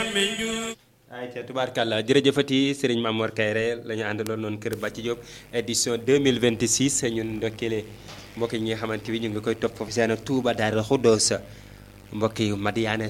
ayca tubaarkàlla jërëjëfati Serigne Mamor Kayre la ñu àndaloon noonu kër Bàcci Diop édition 2026 ñun ndokkeele mbokk yi nga xamante ni ñu ngi koy topp foofu seen Touba Darou Khoudoss mbokk yi Madiane